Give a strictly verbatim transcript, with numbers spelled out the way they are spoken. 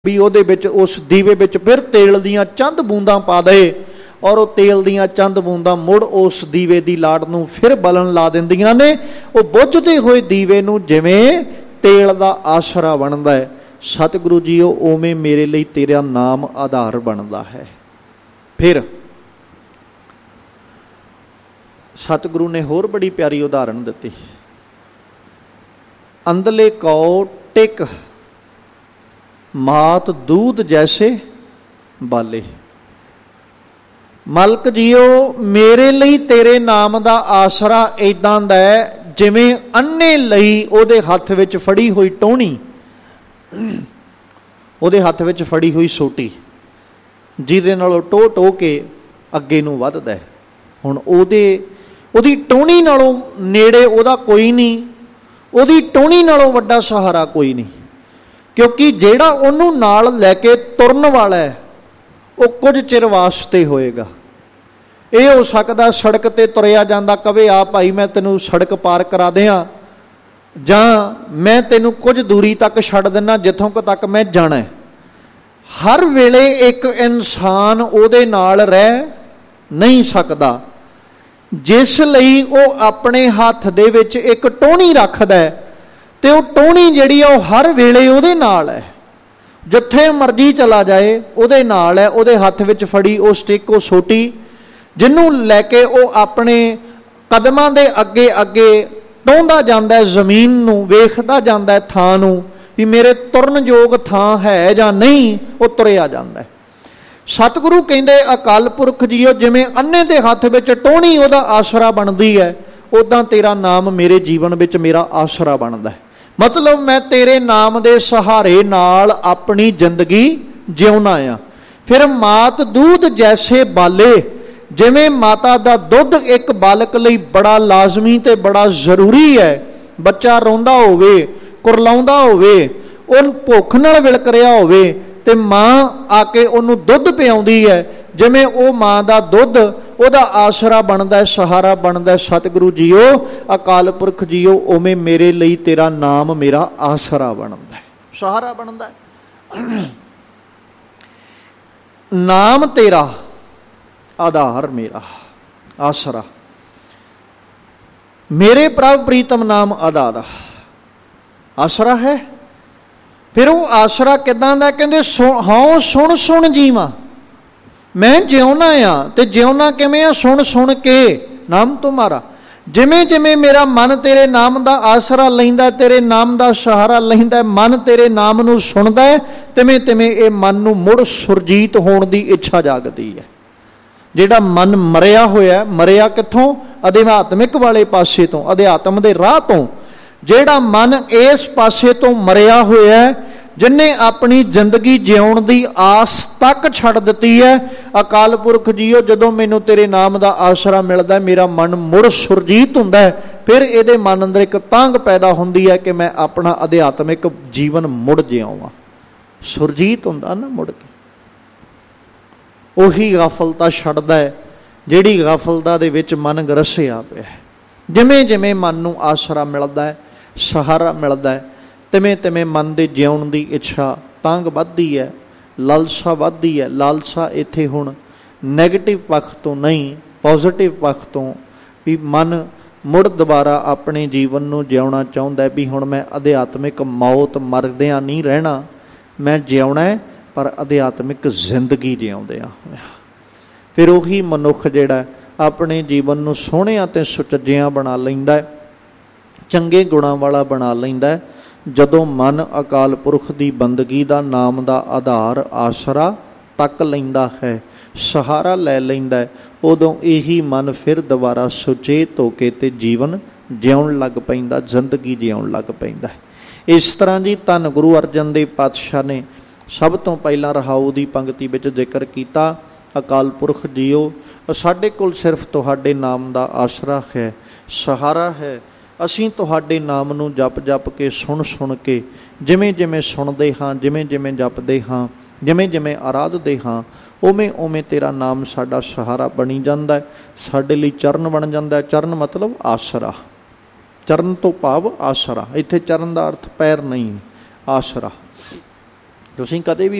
भी ਉਹਦੇ ਵਿੱਚ ਉਸ ਦੀਵੇ ਵਿੱਚ ਫਿਰ ਤੇਲ ਦੀਆਂ ਚੰਦ ਬੂੰਦਾਂ ਪਾ ਦੇ ਔਰ ਉਹ ਤੇਲ ਦੀਆਂ ਚੰਦ ਬੂੰਦਾਂ ਮੁੜ ਉਸ ਦੀਵੇ ਦੀ ਲਾੜ ਨੂੰ ਫਿਰ ਬਲਣ ਲਾ ਦਿੰਦੀਆਂ ਨੇ। ਉਹ ਬੁੱਝਦੇ ਹੋਏ ਦੀਵੇ ਨੂੰ ਜਿਵੇਂ ਤੇਲ ਦਾ ਆਸਰਾ ਬਣਦਾ ਹੈ, ਸਤਿਗੁਰੂ ਜੀ ਉਹ ਉਵੇਂ ਮੇਰੇ ਲਈ ਤੇਰਾ ਨਾਮ ਆਧਾਰ ਬਣਦਾ ਹੈ। ਫਿਰ ਸਤਿਗੁਰੂ ਨੇ ਹੋਰ ਬੜੀ ਪਿਆਰੀ ਉਦਾਹਰਣ ਦਿੱਤੀ, ਅੰਦਲੇ ਕਉ ਟਿਕ ਮਾਤ ਦੂਧ ਜੈਸੇ ਬਾਲੇ। ਮਲਕ ਜੀਓ ਮੇਰੇ ਲਈ ਤੇਰੇ ਨਾਮ ਦਾ ਆਸਰਾ ਇੱਦਾਂ ਦਾ ਹੈ ਜਿਵੇਂ ਅੰਨੇ ਲਈ ਉਹਦੇ ਹੱਥ ਵਿੱਚ ਫੜੀ ਹੋਈ ਟੋਹਣੀ, ਉਹਦੇ ਹੱਥ ਵਿੱਚ ਫੜੀ ਹੋਈ ਸੋਟੀ, ਜਿਹਦੇ ਨਾਲ ਉਹ ਟੋਹ ਟੋਹ ਕੇ ਅੱਗੇ ਨੂੰ ਵੱਧਦਾ। ਹੁਣ ਉਹਦੇ ਉਹਦੀ ਟੋਹਣੀ ਨਾਲੋਂ ਨੇੜੇ ਉਹਦਾ ਕੋਈ ਨਹੀਂ, ਉਹਦੀ ਟੋਹਣੀ ਨਾਲੋਂ ਵੱਡਾ ਸਹਾਰਾ ਕੋਈ ਨਹੀਂ, ਕਿਉਂਕਿ ਜਿਹੜਾ ਉਹਨੂੰ ਨਾਲ ਲੈ ਕੇ ਤੁਰਨ ਵਾਲਾ ਹੈ ਉਹ ਕੁਝ ਚਿਰ ਵਾਸਤੇ ਹੋਏਗਾ। ਇਹ ਹੋ ਸਕਦਾ ਸੜਕ 'ਤੇ ਤੁਰਿਆ ਜਾਂਦਾ ਕਵੇ ਆ ਭਾਈ ਮੈਂ ਤੈਨੂੰ ਸੜਕ ਪਾਰ ਕਰਾ ਦਿਆਂ, ਜਾਂ ਮੈਂ ਤੈਨੂੰ ਕੁਝ ਦੂਰੀ ਤੱਕ ਛੱਡ ਦਿੰਦਾ ਜਿੱਥੋਂ ਕੁ ਤੱਕ ਮੈਂ ਜਾਣਾ। ਹਰ ਵੇਲੇ ਇੱਕ ਇਨਸਾਨ ਉਹਦੇ ਨਾਲ ਰਹਿ ਨਹੀਂ ਸਕਦਾ, ਜਿਸ ਲਈ ਉਹ ਆਪਣੇ ਹੱਥ ਦੇ ਵਿੱਚ ਇੱਕ ਟੋਹਣੀ ਰੱਖਦਾ ਤੇ ਉਹ ਟੋਹਣੀ ਜਿਹੜੀ ਆ ਉਹ ਹਰ ਵੇਲੇ ਉਹਦੇ ਨਾਲ ਹੈ, ਜਿੱਥੇ ਮਰਜ਼ੀ ਚਲਾ ਜਾਏ ਉਹਦੇ ਨਾਲ ਹੈ। ਉਹਦੇ ਹੱਥ ਵਿੱਚ ਫੜੀ ਉਹ ਸਟਿਕ, ਉਹ ਸੋਟੀ, ਜਿਹਨੂੰ ਲੈ ਕੇ ਉਹ ਆਪਣੇ ਕਦਮਾਂ ਦੇ ਅੱਗੇ ਅੱਗੇ ਟੋਹਦਾ ਜਾਂਦਾ ਹੈ, ਜ਼ਮੀਨ ਨੂੰ ਵੇਖਦਾ ਜਾਂਦਾ ਹੈ, ਥਾਂ ਨੂੰ ਵੀ ਮੇਰੇ ਤੁਰਨ ਯੋਗ ਥਾਂ ਹੈ ਜਾਂ ਨਹੀਂ, ਉਹ ਤੁਰਿਆ ਜਾਂਦਾ। ਸਤਿਗੁਰੂ ਕਹਿੰਦੇ ਅਕਾਲ ਪੁਰਖ ਜੀਓ ਜਿਵੇਂ ਅੰਨੇ ਦੇ ਹੱਥ ਵਿੱਚ ਟੋਹਣੀ ਉਹਦਾ ਆਸਰਾ ਬਣਦੀ ਹੈ, ਉੱਦਾਂ ਤੇਰਾ ਨਾਮ ਮੇਰੇ ਜੀਵਨ ਵਿੱਚ ਮੇਰਾ ਆਸਰਾ ਬਣਦਾ। ਮਤਲਬ ਮੈਂ ਤੇਰੇ ਨਾਮ ਦੇ ਸਹਾਰੇ ਨਾਲ ਆਪਣੀ ਜ਼ਿੰਦਗੀ ਜਿਉਣਾ ਆ। ਫਿਰ ਮਾਤ ਦੂਧ ਜੈਸੇ ਬਾਲੇ, ਜਿਵੇਂ ਮਾਤਾ ਦਾ ਦੁੱਧ ਇੱਕ ਬਾਲਕ ਲਈ ਬੜਾ ਲਾਜ਼ਮੀ ਤੇ ਬੜਾ ਜ਼ਰੂਰੀ ਹੈ। ਬੱਚਾ ਰੋਂਦਾ ਹੋਵੇ, ਕੁਰਲਾਉਂਦਾ ਹੋਵੇ, ਉਹ ਭੁੱਖ ਨਾਲ ਵਿਲਕ ਰਿਹਾ ਹੋਵੇ ਤੇ ਮਾਂ ਆ ਕੇ ਉਹਨੂੰ ਦੁੱਧ ਪਿਆਉਂਦੀ ਹੈ, ਜਿਵੇਂ ਉਹ ਮਾਂ ਦਾ ਦੁੱਧ ਉਹਦਾ ਆਸਰਾ ਬਣਦਾ, ਸਹਾਰਾ ਬਣਦਾ। ਸਤਿਗੁਰੂ ਜੀਓ ਅਕਾਲ ਪੁਰਖ ਜੀਓ ਉਵੇਂ ਮੇਰੇ ਲਈ ਤੇਰਾ ਨਾਮ ਮੇਰਾ ਆਸਰਾ ਬਣਦਾ, ਸਹਾਰਾ ਬਣਦਾ। ਨਾਮ ਤੇਰਾ ਆਧਾਰ ਮੇਰਾ ਆਸਰਾ, ਮੇਰੇ ਪ੍ਰਭ ਪ੍ਰੀਤਮ ਨਾਮ ਆਧਾਰ ਆਸਰਾ ਹੈ। ਫਿਰ ਉਹ ਆਸਰਾ ਕਿੱਦਾਂ ਦਾ? ਕਹਿੰਦੇ ਸੁ ਹਾਂ ਸੁਣ ਸੁਣ ਜੀਵਾਂ, ਮੈਂ ਜਿਉਣਾ ਆ। ਤੇ ਜਿਉਣਾ ਕਿਵੇਂ ਆ? ਸੁਣ ਸੁਣ ਕੇ ਨਾਮ ਤੁਮਾਰਾ। ਜਿਵੇਂ ਜਿਵੇਂ ਮੇਰਾ ਮਨ ਤੇਰੇ ਨਾਮ ਦਾ ਆਸਰਾ ਲੈਂਦਾ, ਤੇਰੇ ਨਾਮ ਦਾ ਸਹਾਰਾ ਲੈਂਦਾ, ਮਨ ਤੇਰੇ ਨਾਮ ਨੂੰ ਸੁਣਦਾ ਹੈ, ਤਿਵੇਂ ਤਿਵੇਂ ਇਹ ਮਨ ਨੂੰ ਮੁੜ ਸੁਰਜੀਤ ਹੋਣ ਦੀ ਇੱਛਾ ਜਾਗਦੀ ਹੈ। ਜਿਹੜਾ ਮਨ ਮਰਿਆ ਹੋਇਆ, ਮਰਿਆ ਕਿੱਥੋਂ? ਅਧਿਆਤਮਿਕ ਵਾਲੇ ਪਾਸੇ ਤੋਂ, ਅਧਿਆਤਮ ਦੇ ਰਾਹ ਤੋਂ। ਜਿਹੜਾ ਮਨ ਇਸ ਪਾਸੇ ਤੋਂ ਮਰਿਆ ਹੋਇਆ, ਜਿਹਨੇ ਆਪਣੀ ਜ਼ਿੰਦਗੀ ਜਿਉਣ ਦੀ ਆਸ ਤੱਕ ਛੱਡ ਦਿੱਤੀ ਹੈ, ਅਕਾਲ ਪੁਰਖ ਜੀਓ ਜਦੋਂ ਮੈਨੂੰ ਤੇਰੇ ਨਾਮ ਦਾ ਆਸਰਾ ਮਿਲਦਾ ਮੇਰਾ ਮਨ ਮੁੜ ਸੁਰਜੀਤ ਹੁੰਦਾ। ਫਿਰ ਇਹਦੇ ਮਨ ਅੰਦਰ ਇੱਕ ਤਾਂਘ ਪੈਦਾ ਹੁੰਦੀ ਹੈ ਕਿ ਮੈਂ ਆਪਣਾ ਅਧਿਆਤਮਿਕ ਜੀਵਨ ਮੁੜ ਜਿਉਵਾਂ। ਸੁਰਜੀਤ ਹੁੰਦਾ ਨਾ ਮੁੜ ਕੇ, ਉਹੀ ਗਾਫਲਤਾ ਛੱਡਦਾ ਹੈ ਜਿਹੜੀ ਗਾਫਲਤਾ ਦੇ ਵਿੱਚ ਮਨ ਗਰਸਿਆ ਪਿਆ। ਜਿਵੇਂ ਜਿਵੇਂ ਮਨ ਨੂੰ ਆਸਰਾ ਮਿਲਦਾ ਹੈ, ਸਹਾਰਾ ਮਿਲਦਾ ਹੈ, ਤਿਵੇਂ ਤਿਵੇਂ ਮਨ ਦੇ ਜਿਉਣ ਦੀ ਇੱਛਾ ਤਾਂਘ ਵੱਧਦੀ ਹੈ, ਲਾਲਸਾ ਵੱਧਦੀ ਹੈ। ਲਾਲਸਾ ਇੱਥੇ ਹੁਣ ਨੈਗੇਟਿਵ ਪੱਖ ਤੋਂ ਨਹੀਂ, ਪੋਜ਼ੀਟਿਵ ਪੱਖ ਤੋਂ, ਵੀ ਮਨ ਮੁੜ ਦੁਬਾਰਾ ਆਪਣੇ ਜੀਵਨ ਨੂੰ ਜਿਉਣਾ ਚਾਹੁੰਦਾ ਵੀ ਹੁਣ ਮੈਂ ਅਧਿਆਤਮਿਕ ਮੌਤ ਮਰਦਿਆਂ ਨਹੀਂ ਰਹਿਣਾ, ਮੈਂ ਜਿਉਣਾ ਹੈ ਪਰ ਅਧਿਆਤਮਿਕ ਜ਼ਿੰਦਗੀ ਜਿਉਂਦਿਆਂ ਹੋਇਆ। ਫਿਰ ਉਹੀ ਮਨੁੱਖ ਜਿਹੜਾ ਆਪਣੇ ਜੀਵਨ ਨੂੰ ਸੋਹਣਿਆਂ ਅਤੇ ਸੁਚੱਜਿਆਂ ਬਣਾ ਲੈਂਦਾ, ਚੰਗੇ ਗੁਣਾਂ ਵਾਲਾ ਬਣਾ ਲੈਂਦਾ, ਜਦੋਂ ਮਨ ਅਕਾਲ ਪੁਰਖ ਦੀ ਬੰਦਗੀ ਦਾ ਨਾਮ ਦਾ ਆਧਾਰ ਆਸਰਾ ਤੱਕ ਲੈਂਦਾ ਹੈ, ਸਹਾਰਾ ਲੈ ਲੈਂਦਾ, ਉਦੋਂ ਇਹੀ ਮਨ ਫਿਰ ਦੁਬਾਰਾ ਸੁਚੇਤ ਹੋ ਕੇ ਤੇ ਜੀਵਨ ਜਿਉਣ ਲੱਗ ਪੈਂਦਾ, ਜ਼ਿੰਦਗੀ ਜਿਉਣ ਲੱਗ ਪੈਂਦਾ। ਇਸ ਤਰ੍ਹਾਂ ਜੀ ਧੰਨ ਗੁਰੂ ਅਰਜਨ ਦੇਵ ਪਾਤਸ਼ਾਹ ਨੇ ਸਭ ਤੋਂ ਪਹਿਲਾਂ ਰਹਾਉ ਦੀ ਪੰਕਤੀ ਵਿੱਚ ਜ਼ਿਕਰ ਕੀਤਾ, ਅਕਾਲ ਪੁਰਖ ਜੀਓ ਸਾਡੇ ਕੋਲ ਸਿਰਫ ਤੁਹਾਡੇ ਨਾਮ ਦਾ ਆਸਰਾ ਹੈ, ਸਹਾਰਾ ਹੈ। ਅਸੀਂ ਤੁਹਾਡੇ ਨਾਮ ਨੂੰ ਜਪ ਜਪ ਕੇ ਸੁਣ ਸੁਣ ਕੇ ਜਿਵੇਂ ਜਿਵੇਂ ਸੁਣਦੇ ਹਾਂ, ਜਿਵੇਂ ਜਿਵੇਂ ਜਪਦੇ ਹਾਂ, ਜਿਵੇਂ ਜਿਵੇਂ ਆਰਾਧਦੇ ਹਾਂ, ਉਵੇਂ ਉਵੇਂ ਤੇਰਾ ਨਾਮ ਸਾਡਾ ਸਹਾਰਾ ਬਣੀ ਜਾਂਦਾ ਹੈ, ਸਾਡੇ ਲਈ ਚਰਨ ਬਣ ਜਾਂਦਾ ਹੈ। ਚਰਨ ਮਤਲਬ ਆਸਰਾ, ਚਰਨ ਤੋਂ ਭਾਵ ਆਸਰਾ। ਇੱਥੇ ਚਰਨ ਦਾ ਅਰਥ ਪੈਰ ਨਹੀਂ, ਆਸਰਾ। ਤੁਸੀਂ ਕਦੇ ਵੀ